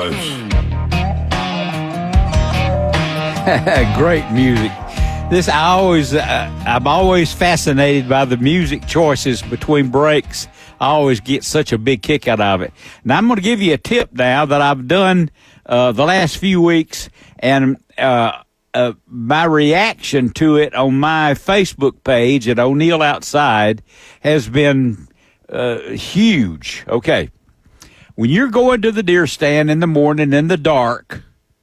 Studios. Great music. I'm always fascinated by the music choices between breaks. I always get such a big kick out of it. Now I'm going to give you a tip now that I've done the last few weeks, and my reaction to it on my Facebook page at O'Neill Outside has been huge. Okay. When you're going to the deer stand in the morning in the dark,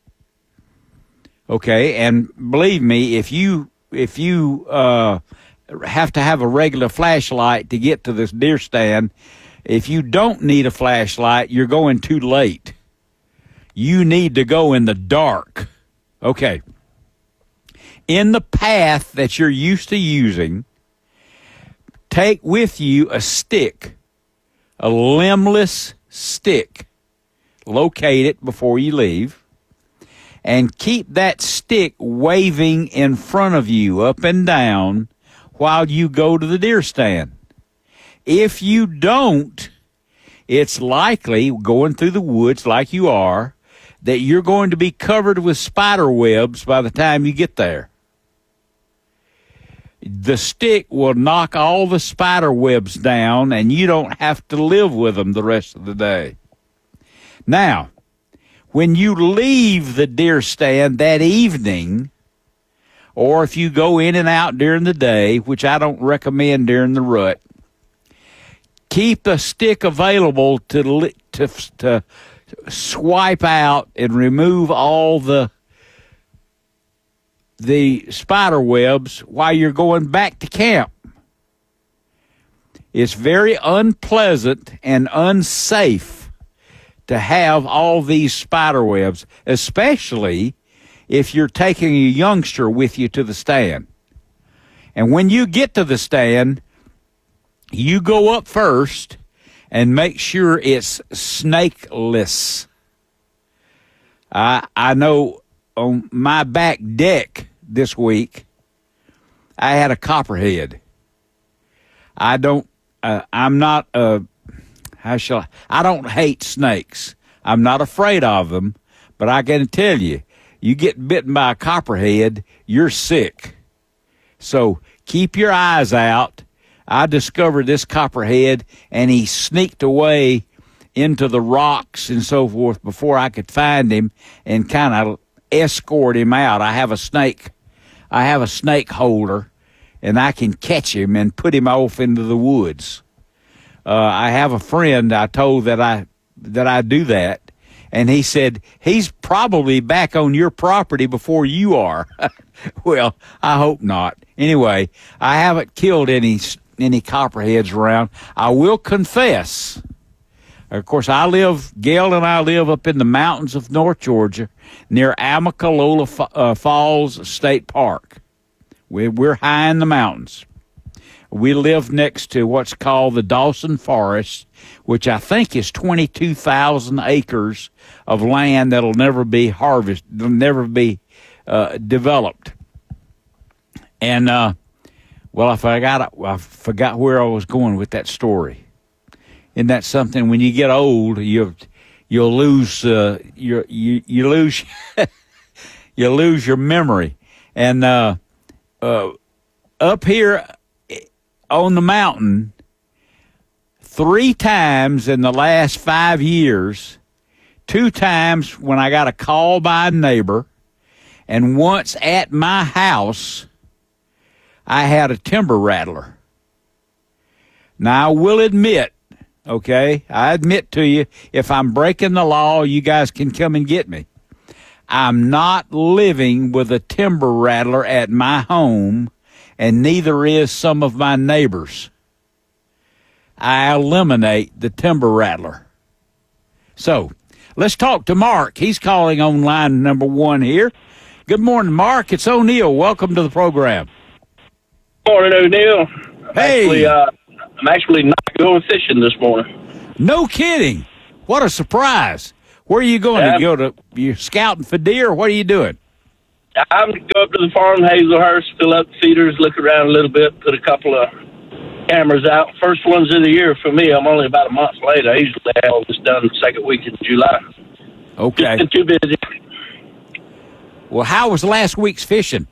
okay, and believe me, if you have to have a regular flashlight to get to this deer stand, if you don't need a flashlight, you're going too late. You need to go in the dark. Okay. In the path that you're used to using, take with you a stick, a limbless stick. Locate it before you leave, and keep that stick waving in front of you up and down while you go to the deer stand. If you don't, it's likely, going through the woods like you are, that you're going to be covered with spider webs by the time you get there. The stick will knock all the spider webs down, and you don't have to live with them the rest of the day. Now, when you leave the deer stand that evening, or if you go in and out during the day, which I don't recommend during the rut, keep the stick available to swipe out and remove all the spider webs while you're going back to camp. It's very unpleasant and unsafe to have all these spider webs, especially if you're taking a youngster with you to the stand. And when you get to the stand, you go up first and make sure it's snakeless. I know on my back deck this week, I had a copperhead. I don't hate snakes. I'm not afraid of them, but I can tell you, you get bitten by a copperhead, you're sick. So keep your eyes out. I discovered this copperhead, and he sneaked away into the rocks and so forth before I could find him and kind of escort him out. I have a snake holder, and I can catch him and put him off into the woods. I have a friend I told that I do that, and he said he's probably back on your property before you are. Well, I hope not. Anyway, I haven't killed any copperheads around. I will confess, of course, Gail and I live up in the mountains of North Georgia near Amicalola Falls State Park. We're high in the mountains. We live next to what's called the Dawson Forest, which I think is 22,000 acres of land that'll never be harvested, never be developed. And well, I forgot where I was going with that story. Isn't that something? When you get old, you'll lose you lose you lose your memory. And up here on the mountain, 3 times in the last 5 years, 2 times when I got a call by a neighbor, and once at my house, I had a timber rattler. Now, I will admit, okay, I admit to you, if I'm breaking the law, you guys can come and get me. I'm not living with a timber rattler at my home, and neither is some of my neighbors. I eliminate the timber rattler. So, let's talk to Mark. He's calling on line number 1 here. Good morning, Mark. It's O'Neill. Welcome to the program. Morning, O'Neill. Hey. I'm actually not going fishing this morning. No kidding. What a surprise. Where are you going? You scouting for deer, or what are you doing? I'm going to go up to the farm in Hazelhurst, fill up the feeders, look around a little bit, put a couple of cameras out. First ones of the year for me. I'm only about a month late. I usually have all this done the second week in July. Okay. Just been too busy. Well, how was last week's fishing?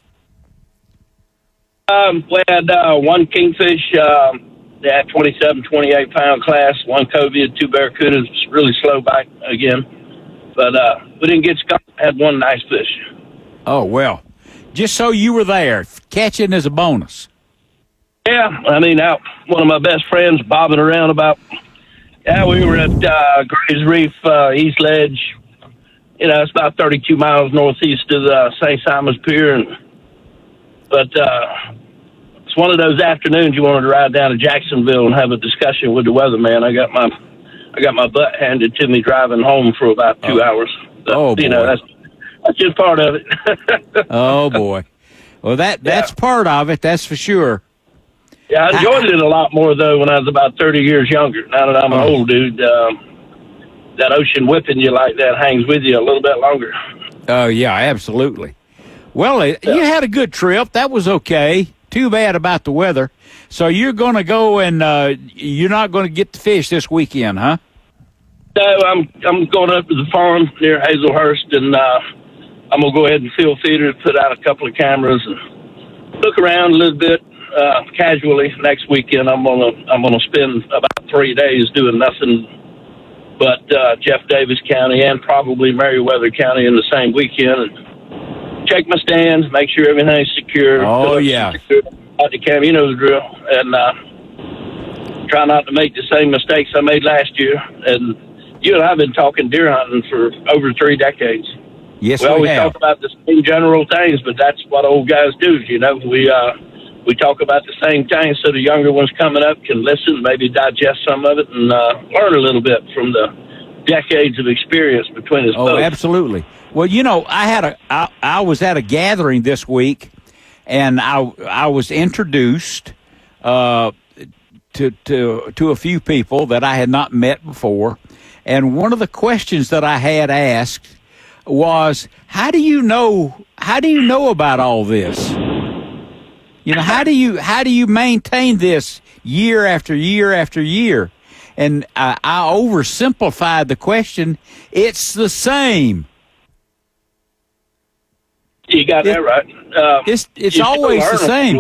We had one kingfish, they had 27, 28-pound class, one cobia, two barracudas, really slow bite again. But we didn't get skunked, had one nice fish. Oh, well, just so you were there, catching is a bonus. Yeah, I mean, out one of my best friends bobbing around we were at Grays Reef, East Ledge. It's about 32 miles northeast of the St. Simon's Pier. But it's one of those afternoons you wanted to ride down to Jacksonville and have a discussion with the weatherman. I got my butt handed to me driving home for about 2 hours. So, boy. That's just part of it. Oh, boy. Well, that's part of it, that's for sure. Yeah, I enjoyed it a lot more, though, when I was about 30 years younger. Now that I'm an old dude, that ocean whipping you like that hangs with you a little bit longer. Oh, yeah, absolutely. Well, you had a good trip. That was okay. Too bad about the weather. So you're going to go and you're not going to get to fish this weekend, huh? No, I'm going up to the farm near Hazelhurst, and I'm going to go ahead and fill feeders, put out a couple of cameras, and look around a little bit. Casually next weekend, I'm gonna spend about 3 days doing nothing but Jeff Davis County and probably Meriwether County in the same weekend, and check my stands, make sure everything's secure. Oh yeah, out the cam, you know the drill, and try not to make the same mistakes I made last year. And you and I have been talking deer hunting for over 3 decades. Yes, we always have. talk about the same general things, but that's what old guys do. We talk about the same things so the younger ones coming up can listen, maybe digest some of it, and learn a little bit from the decades of experience between us both. Oh, absolutely. Well, I was at a gathering this week, and I was introduced to a few people that I had not met before, and one of the questions that I had asked was, how do you know about all this? How do you maintain this year after year after year? And I oversimplified the question. It's the same. You got that right. It's always the same.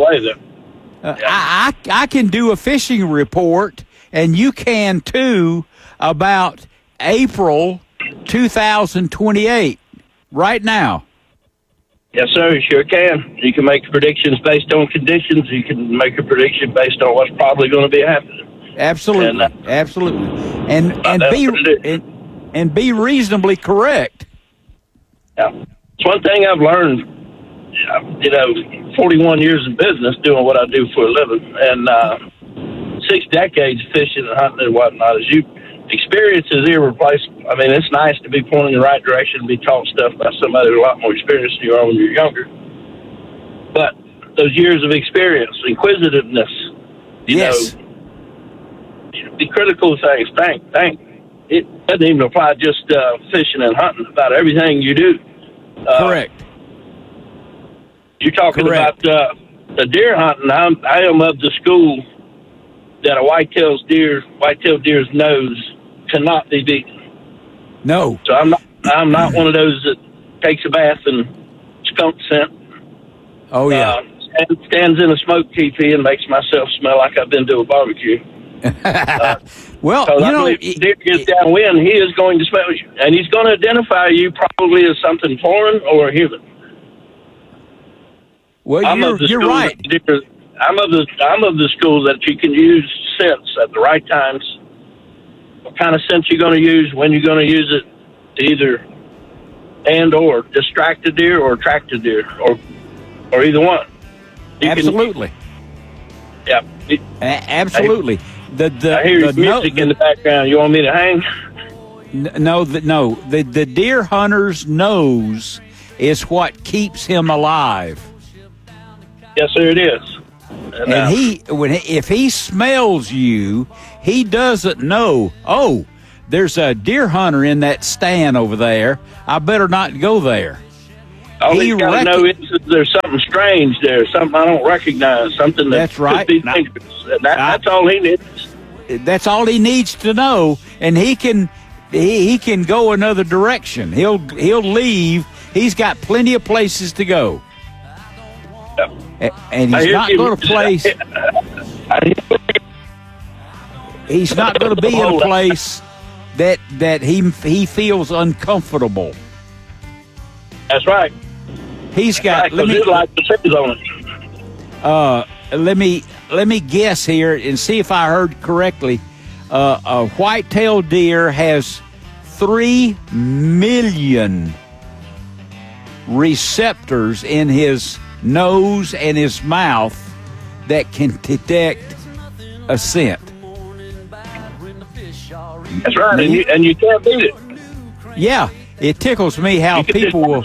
I can do a fishing report, and you can too, about April 2028, right now. Yes, sir, you sure can. You can make predictions based on conditions. You can make a prediction based on what's probably going to be happening. Absolutely, absolutely, and be reasonably correct. Yeah, it's one thing I've learned. 41 years in business doing what I do for a living, and 6 decades fishing and hunting and whatnot. Experience is irreplaceable. I mean, it's nice to be pointed in the right direction and be taught stuff by somebody with a lot more experience than you are when you're younger. But those years of experience, inquisitiveness, yes. Be critical of things. Think. It doesn't even apply just fishing and hunting, about everything you do. Correct. You're talking about the deer hunting. I am of the school that a white-tailed deer's nose cannot be beaten. No. So I'm not one of those that takes a bath in skunk scent. Oh yeah. Stands in a smoke teepee and makes myself smell like I've been to a barbecue. Well, if the deer gets downwind, he is going to smell you, and he's going to identify you probably as something foreign or human. Well, you're right. I'm of the school that you can use scents at the right times. What kind of scent you're going to use, when you're going to use it, to either or distract a deer or attract a deer, or either one. Absolutely. Absolutely. I hear music in the background. You want me to hang? No. The deer hunter's nose is what keeps him alive. Yes, sir, it is. And if he smells you, he doesn't know, oh, there's a deer hunter in that stand over there. I better not go there. All he's got to know is that there's something strange there, something I don't recognize, something that could be dangerous. That's all he needs. That's all he needs to know, and he can he can go another direction. He'll leave. He's got plenty of places to go. And he's not going to place. He's not going to be in a place that he feels uncomfortable. That's right. He's got. Let me guess here and see if I heard correctly. A white-tailed deer has 3 million receptors in his nose and his mouth that can detect a scent. That's right, and you can't beat it. Yeah, it tickles me how people will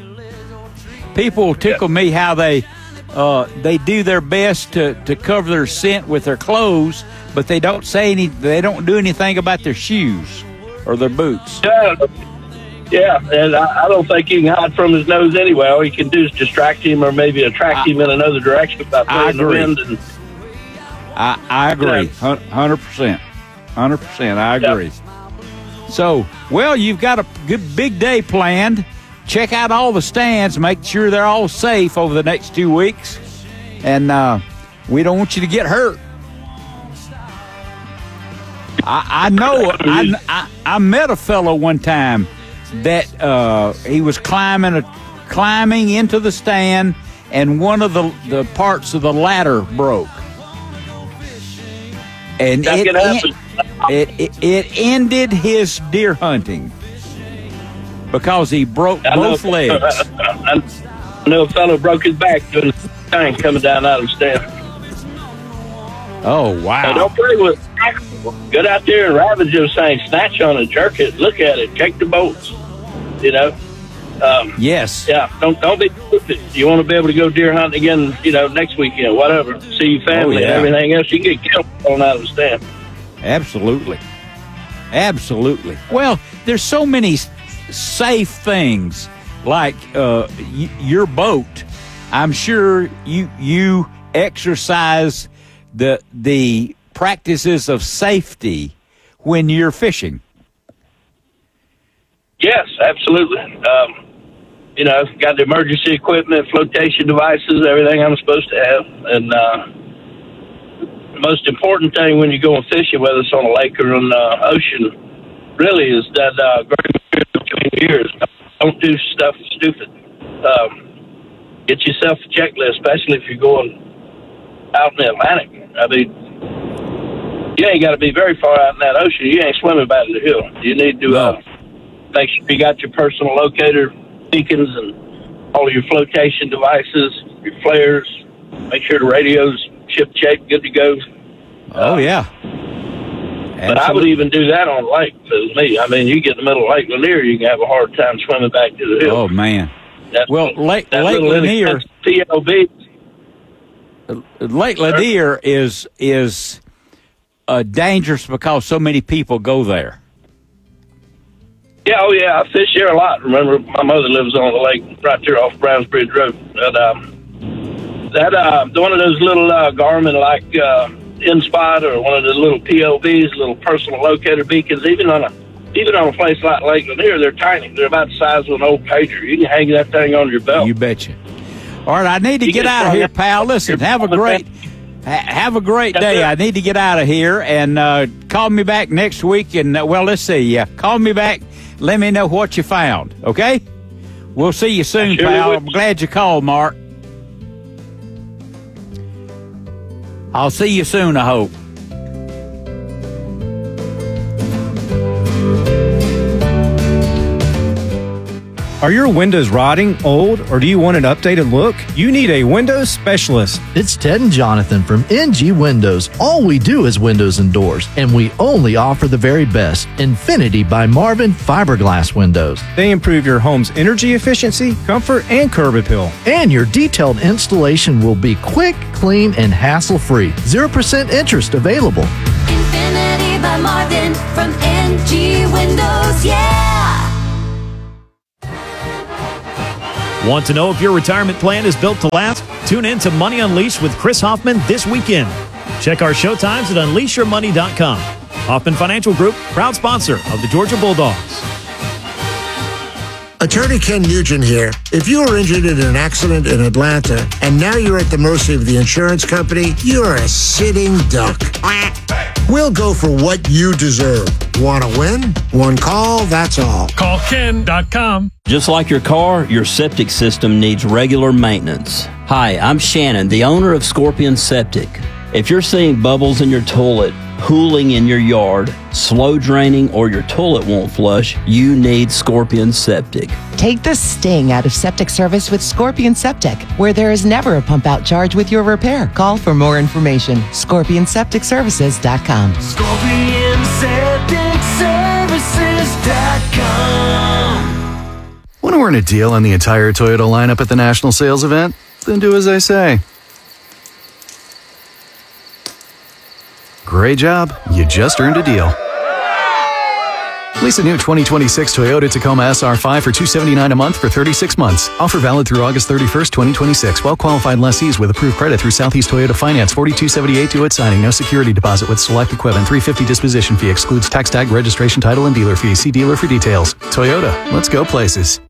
tickle me how they do their best to cover their scent with their clothes, but they don't do anything about their shoes or their boots. Yeah, and I don't think he can hide from his nose anyway. All he can do is distract him or maybe attract him in another direction by playing the wind. And I agree, 100%. 100%, I agree. Yeah. So, well, you've got a good big day planned. Check out all the stands. Make sure they're all safe over the next 2 weeks. And we don't want you to get hurt. I know. I met a fellow one time that he was climbing into the stand, and one of the parts of the ladder broke. And it ended his deer hunting because he broke both legs. I know a fellow broke his back doing the thing coming down out of the stand. Oh, wow. Now, don't play with it. Get out there and ravage those things. Snatch on it, jerk it, look at it, check the bolts. You know? Yes. Yeah, don't be stupid. You want to be able to go deer hunting again, next weekend, whatever. See your family and everything else. You can get killed on out of the stand. Absolutely. Well, there's so many safe things like your boat. I'm sure you exercise the practices of safety when you're fishing. Yes, absolutely. Got the emergency equipment, flotation devices, everything I'm supposed to have. And the most important thing when you're going fishing, whether it's on a lake or on the ocean, really is that between ears. Don't do stuff stupid. Get yourself a checklist, especially if you're going out in the Atlantic. I mean, you ain't got to be very far out in that ocean. You ain't swimming back to the hill. You need to make sure you got your personal locator, beacons, and all of your flotation devices, your flares. Make sure the radio's ship shape, good to go. Oh, yeah. But I would even do that on lake. As me, I mean, you get in the middle of Lake Lanier, you can have a hard time swimming back to the hill. Oh, man. Lake Lanier, PLB. Lake Lanier is dangerous because so many people go there. Yeah, oh yeah, I fish there a lot. Remember, my mother lives on the lake right there off Browns Bridge Road. And one of those little Garmin like InSpot or one of the little PLBs, little personal locator beacons, even on a place like Lake Lanier, they're tiny. They're about the size of an old pager. You can hang that thing on your belt. You betcha. All right, I need to get out of here, pal. Listen, have a great day. I need to get out of here, and call me back next week. And let's see. Call me back. Let me know what you found. Okay? We'll see you soon, pal. I'm glad you called, Mark. I'll see you soon, I hope. Are your windows rotting, old, or do you want an updated look? You need a windows specialist. It's Ted and Jonathan from NG Windows. All we do is windows and doors, and we only offer the very best. Infinity by Marvin fiberglass windows. They improve your home's energy efficiency, comfort, and curb appeal. And your detailed installation will be quick, clean, and hassle-free. 0% interest available. Infinity by Marvin from NG Windows, yeah! Want to know if your retirement plan is built to last? Tune in to Money Unleashed with Chris Hoffman this weekend. Check our show times at unleashyourmoney.com. Hoffman Financial Group, proud sponsor of the Georgia Bulldogs. Attorney Ken Nugent here. If you were injured in an accident in Atlanta and now you're at the mercy of the insurance company, you're a sitting duck. We'll go for what you deserve. Want to win? One call, that's all. Call Ken.com. Just like your car, your septic system needs regular maintenance. Hi, I'm Shannon, the owner of Scorpion Septic. If you're seeing bubbles in your toilet, pooling in your yard, slow draining, or your toilet won't flush, you need Scorpion Septic. Take the sting out of septic service with Scorpion Septic, where there is never a pump out charge with your repair. Call for more information. ScorpionSepticServices.com. ScorpionSepticServices.com. Want to earn a deal on the entire Toyota lineup at the National Sales Event? Then do as I say. Great job. You just earned a deal. Lease a new 2026 Toyota Tacoma SR5 for $279 a month for 36 months. Offer valid through August 31st, 2026. Well-qualified lessees with approved credit through Southeast Toyota Finance. $42.78 due at signing. No security deposit with select equipment. $350 disposition fee. Excludes tax tag, registration, title, and dealer fees. See dealer for details. Toyota. Let's go places.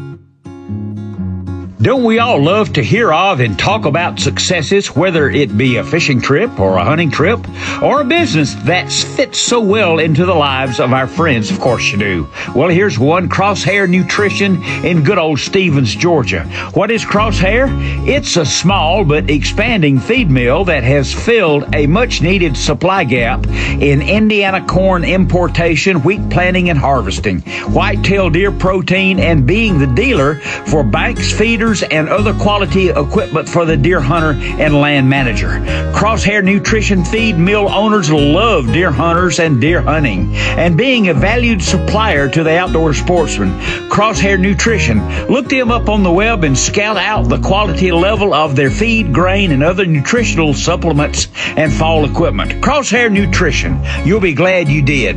Don't we all love to hear of and talk about successes, whether it be a fishing trip or a hunting trip or a business that fits so well into the lives of our friends? Of course you do. Well, here's one, Crosshair Nutrition in good old Stevens, Georgia. What is Crosshair? It's a small but expanding feed mill that has filled a much-needed supply gap in Indiana corn importation, wheat planting, and harvesting, whitetail deer protein, and being the dealer for banks, feeders, and other quality equipment for the deer hunter and land manager. Crosshair Nutrition feed mill owners love deer hunters and deer hunting, and being a valued supplier to the outdoor sportsman. Crosshair Nutrition. Look them up on the web and scout out the quality level of their feed, grain, and other nutritional supplements and fall equipment. Crosshair Nutrition. You'll be glad you did.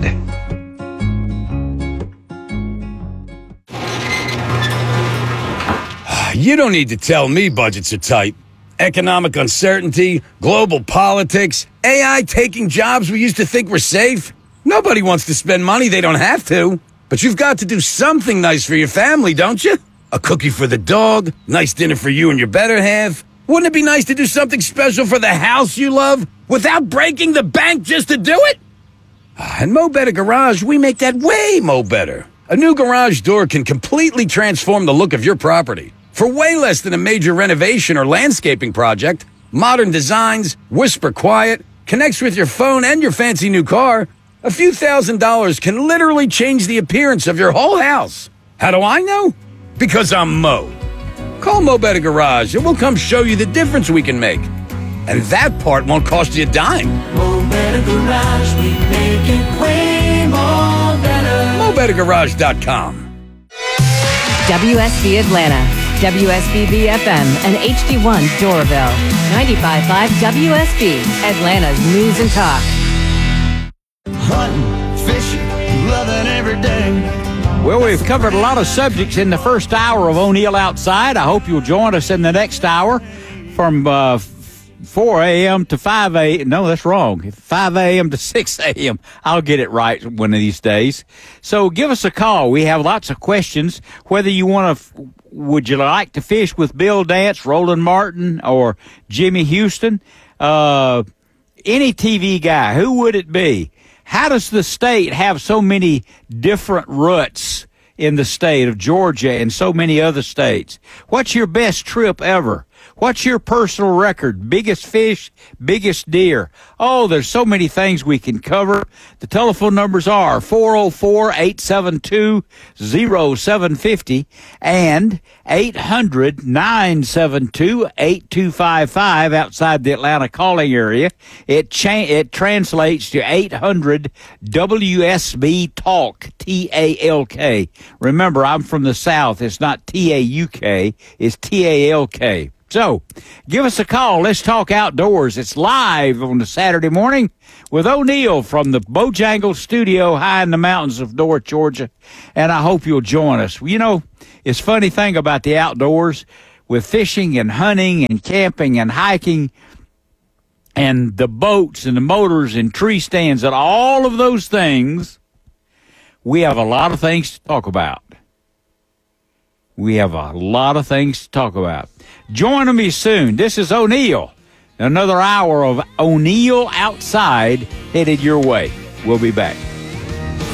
You don't need to tell me budgets are tight. Economic uncertainty, global politics, AI taking jobs we used to think were safe. Nobody wants to spend money they don't have to. But you've got to do something nice for your family, don't you? A cookie for the dog, nice dinner for you and your better half. Wouldn't it be nice to do something special for the house you love without breaking the bank just to do it? At Mo Better Garage, we make that way mo better. A new garage door can completely transform the look of your property. For way less than a major renovation or landscaping project, modern designs, whisper quiet, connects with your phone and your fancy new car, a few $1,000s can literally change the appearance of your whole house. How do I know? Because I'm Mo. Call Mo Better Garage and we'll come show you the difference we can make. And that part won't cost you a dime. Mo Better Garage, we make it way more better. MoBetterGarage.com. WSB Atlanta, WSBB FM, and HD1 Doraville. 95.5 WSB, Atlanta's news and talk. Hunting, fishing, loving every day. Well, we've covered a lot of subjects in the first hour of O'Neill Outside. I hope you'll join us in the next hour from 4 a.m. to 5 a.m. No, that's wrong. 5 a.m. to 6 a.m. I'll get it right one of these days. So give us a call. We have lots of questions. Whether you want to, would you like to fish with Bill Dance, Roland Martin, or Jimmy Houston? Any TV guy, who would it be? How does the state have so many different ruts in the state of Georgia and so many other states? What's your best trip ever? What's your personal record? Biggest fish, biggest deer? Oh, there's so many things we can cover. The telephone numbers are 404-872-0750 and 800-972-8255 outside the Atlanta calling area. It translates to 800 WSB Talk, T-A-L-K. Remember, I'm from the South. It's not T-A-U-K. It's T-A-L-K. So, give us a call. Let's talk outdoors. It's live on the Saturday morning with O'Neill from the Bojangles studio high in the mountains of North Georgia, and I hope you'll join us. You know, it's a funny thing about the outdoors with fishing and hunting and camping and hiking. and the boats and the motors and tree stands and all of those things, we have a lot of things to talk about. Join me soon. This is O'Neill. Another hour of O'Neill Outside headed your way. We'll be back.